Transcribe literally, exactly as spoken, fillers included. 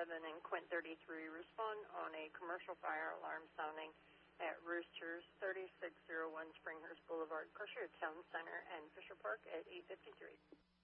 seven and Quint thirty-three respond on a commercial fire alarm sounding at Roosters, thirty-six oh one Springhurst Boulevard, Crusher Town Center, and Fisher Park at eight fifty-three.